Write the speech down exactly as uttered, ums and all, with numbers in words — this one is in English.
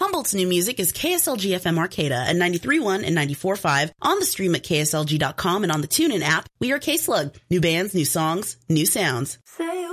Humboldt's new music is K S L G F M Arcata at ninety-three point one and ninety-four point five, on the stream at K S L G dot com and on the TuneIn app. We are K-Slug. New bands, new songs, new sounds. Say